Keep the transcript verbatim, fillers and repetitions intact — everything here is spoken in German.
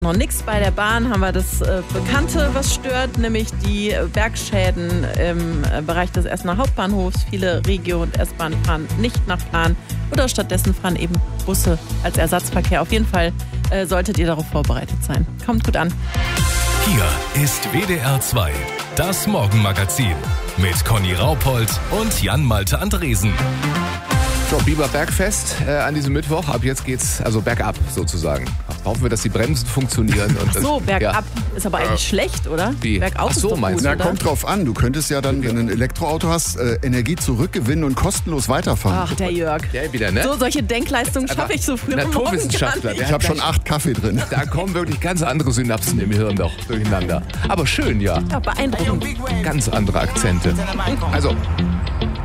Noch nichts bei der Bahn haben wir das äh, Bekannte, was stört, nämlich die Bergschäden im äh, Bereich des Essener Hauptbahnhofs. Viele Regio- und S-Bahnen fahren nicht nach Plan oder stattdessen fahren eben Busse als Ersatzverkehr. Auf jeden Fall äh, solltet ihr darauf vorbereitet sein. Kommt gut an. Hier ist W D R zwei, das Morgenmagazin mit Conny Raupold und Jan-Malte Andresen. So, Biber Bergfest äh, an diesem Mittwoch. Ab jetzt geht's also bergab sozusagen. Hoffen wir, dass die Bremsen funktionieren. Und Ach so, das, bergab ja. ist aber eigentlich äh, schlecht, oder? Wie? Bergauf Ach so, ist doch meinst gut, du? Na, oder? kommt drauf an. Du könntest ja dann, wenn du ein Elektroauto hast, äh, Energie zurückgewinnen und kostenlos weiterfahren. Ach, der Jörg. Ja, wieder, ne? So, solche Denkleistungen schaffe ich so früh am Morgen gar Naturwissenschaftler. nicht. Ich habe schon acht Kaffee drin. Da kommen wirklich ganz andere Synapsen im Hirn doch durcheinander. Aber schön, ja. Ja, beeindruckend. Ganz andere Akzente. Also,